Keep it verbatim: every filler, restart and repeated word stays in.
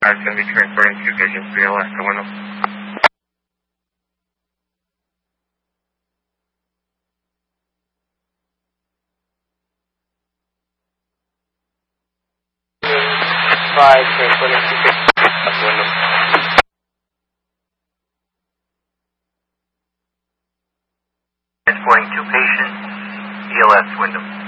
I'm going to be transferring two patients to the Alaska window. Five, transferring two patients to the Alaska window. Transporting two patients, E L S window.